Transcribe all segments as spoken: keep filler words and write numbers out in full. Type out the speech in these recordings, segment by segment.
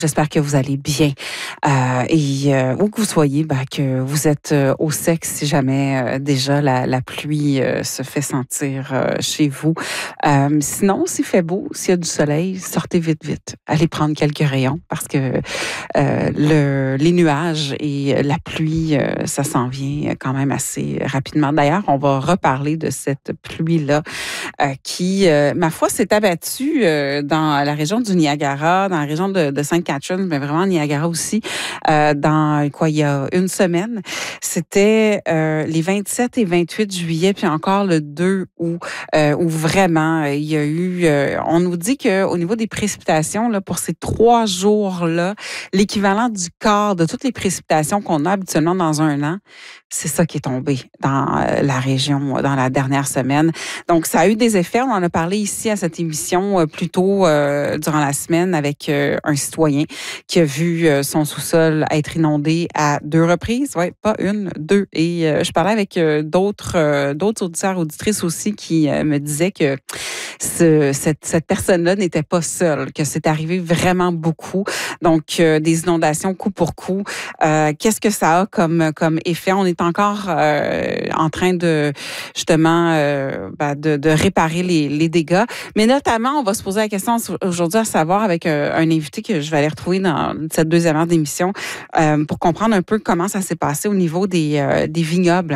J'espère que vous allez bien euh, et euh, où que vous soyez, ben, que vous êtes euh, au sec si jamais euh, déjà la, la pluie euh, se fait sentir euh, chez vous. Euh, sinon, s'il fait beau, s'il y a du soleil, sortez vite, vite. Allez prendre quelques rayons parce que euh, le, les nuages et la pluie, euh, ça s'en vient quand même assez rapidement. D'ailleurs, on va reparler de cette pluie-là euh, qui, euh, ma foi, s'est abattue euh, dans la région du Niagara, dans la région de, de Sainte-Catherine, mais vraiment Niagara aussi, euh, dans quoi, il y a une semaine. C'était euh, les vingt-sept et vingt-huit juillet, puis encore le deux août, euh, où vraiment il y a eu, euh, on nous dit qu'au niveau des précipitations, là, pour ces trois jours-là, l'équivalent du quart de toutes les précipitations qu'on a habituellement dans un an, c'est ça qui est tombé dans la région dans la dernière semaine. Donc, ça a eu des effets. On en a parlé ici à cette émission euh, plus tôt euh, durant la semaine avec euh, un citoyen qui a vu euh, son sous-sol être inondé à deux reprises. Oui, pas une, deux. Et euh, je parlais avec euh, d'autres euh, d'autres auditeurs, auditrices aussi qui euh, me disaient que ce, cette, cette personne-là n'était pas seule, que c'est arrivé vraiment beaucoup. Donc, euh, des inondations coup pour coup. Euh, qu'est-ce que ça a comme, comme effet? On est encore euh, en train de, justement, euh, ben, de, de réparer les, les dégâts. Mais notamment, on va se poser la question aujourd'hui à savoir avec un, un invité que je vais aller retrouver dans cette deuxième heure d'émission euh, pour comprendre un peu comment ça s'est passé au niveau des, euh, des vignobles.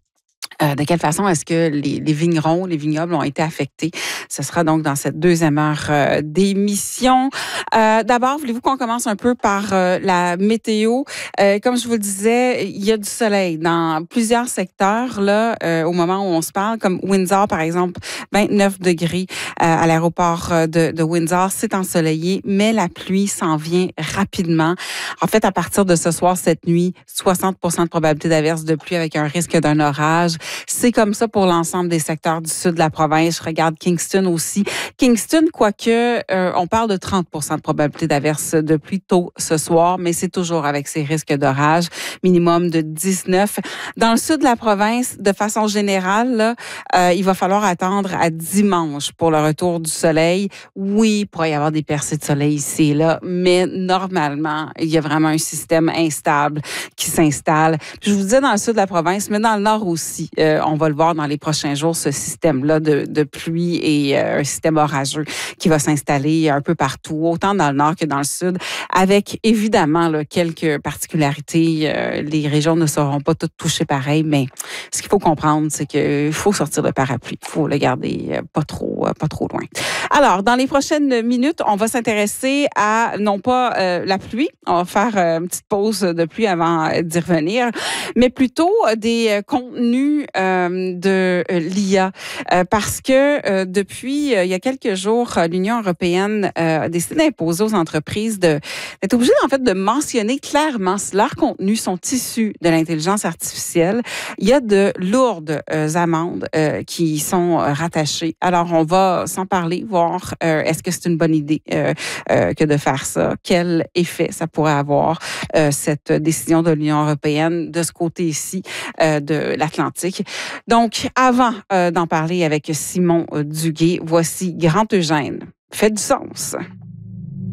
Euh, de quelle façon est-ce que les, les vignerons, les vignobles ont été affectés? Ce sera donc dans cette deuxième heure euh, d'émission. Euh, d'abord, voulez-vous qu'on commence un peu par euh, la météo? Euh, comme je vous le disais, il y a du soleil dans plusieurs secteurs là euh, au moment où on se parle, comme Windsor, par exemple, vingt-neuf degrés euh, à l'aéroport de, de Windsor. C'est ensoleillé, mais la pluie s'en vient rapidement. En fait, à partir de ce soir, cette nuit, soixante pour cent de probabilité d'averse de pluie avec un risque d'un orage. C'est comme ça pour l'ensemble des secteurs du sud de la province. Je regarde Kingston aussi. Kingston, quoique, euh, on parle de trente pour cent de probabilité d'averse de pluie tôt ce soir, mais c'est toujours avec ces risques d'orage, minimum de dix-neuf. Dans le sud de la province, de façon générale, là, euh, il va falloir attendre à dimanche pour le retour du soleil. Oui, il pourrait y avoir des percées de soleil ici et là, mais normalement, il y a vraiment un système instable qui s'installe. Puis je vous disais dans le sud de la province, mais dans le nord aussi. Euh, on va le voir dans les prochains jours, ce système-là de, de pluie et euh, un système orageux qui va s'installer un peu partout, autant dans le nord que dans le sud, avec évidemment là, quelques particularités. Euh, les régions ne seront pas toutes touchées pareil, mais ce qu'il faut comprendre, c'est qu'il faut sortir le parapluie. Il faut le garder euh, pas trop, euh, pas trop loin. Alors, dans les prochaines minutes, on va s'intéresser à, non pas euh, la pluie, on va faire euh, une petite pause de pluie avant euh, d'y revenir, mais plutôt euh, des euh, contenus euh, de euh, l'I A. Euh, parce que euh, depuis euh, il y a quelques jours, l'Union européenne euh, a décidé d'imposer aux entreprises de, d'être obligées en fait de mentionner clairement si leurs contenus sont issus de l'intelligence artificielle. Il y a de lourdes euh, amendes euh, qui sont euh, rattachées. Alors, on va s'en parler, voir euh, est-ce que c'est une bonne idée euh, euh, que de faire ça? Quel effet ça pourrait avoir, euh, cette décision de l'Union européenne de ce côté-ci euh, de l'Atlantique. Donc, avant euh, d'en parler avec Simon euh, Duguay, voici Grand Eugène. Fait du sens.